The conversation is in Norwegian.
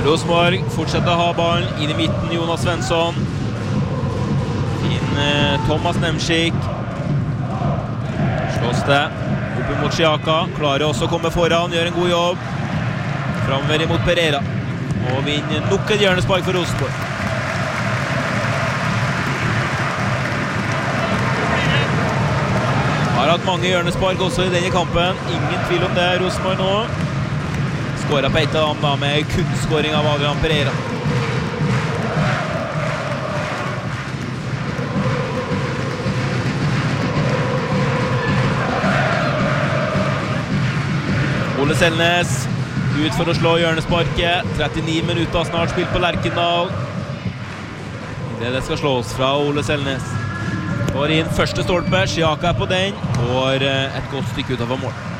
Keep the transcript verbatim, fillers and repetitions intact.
Rosenborg fortsetter å ha ballen inn i midten, Jonas Svensson. Fin eh, Thomas Nemskik. Slås det opp mot Xiaka. Klarer også å komme foran, gjør en god jobb. Framver imot Pereira. Og vinner nok et hjørnespark for Rosenborg. Har hatt mange hjørnespark også i denne kampen. Ingen tvil om det, Rosenborg nå. Skåret på et av dem da, med kunstskåring av Adrian Pereira. Ole Selnes ut for å slå hjørnesparket. trettini minutter snart spilt på Lerkendal. Det det skal slås fra Ole Selnes. Går inn første stolpe, Xiaka er på den, går et godt stykke utenfor mål.